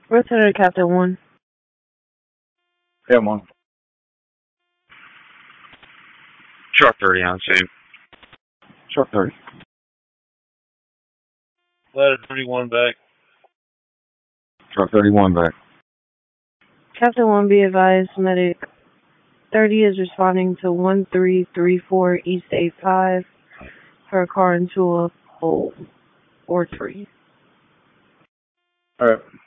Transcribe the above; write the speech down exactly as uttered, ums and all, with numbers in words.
Lieutenant Captain one. Yeah, I'm on. Truck thirty on scene. Truck thirty. Ladder thirty-one back. Truck thirty-one back. Captain one, be advised, medic thirty is responding to one three three four East eight five for a car into a hole or tree. All right.